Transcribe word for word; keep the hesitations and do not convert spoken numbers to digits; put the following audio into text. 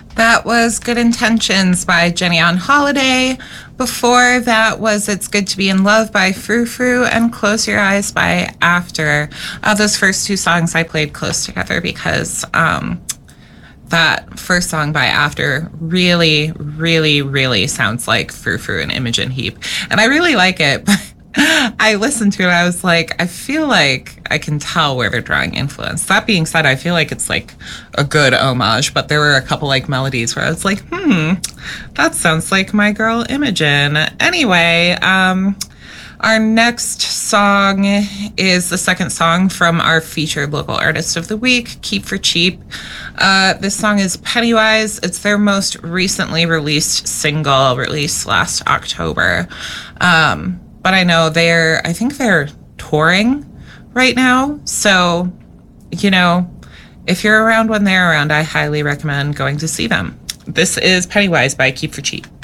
That was Good Intentions by Jenny on Holiday. Before that was It's Good to Be in Love by Frou Frou and Close Your Eyes by After. Uh, those first two songs I played close together because um, that first song by After really, really, really sounds like Frou Frou and Imogen Heap. And I really like it, but I listened to it, I was like, I feel like I can tell where they're drawing influence. That being said, I feel like it's like a good homage, but there were a couple like melodies where I was like, hmm, that sounds like my girl Imogen. Anyway, um, our next song is the second song from our featured local artist of the week, Keep for Cheap. Uh, this song is Pennywise. It's their most recently released single, released last October. Um, But I know they're, I think they're touring right now. So, you know, if you're around when they're around, I highly recommend going to see them. This is Pennywise by Keep for Cheap.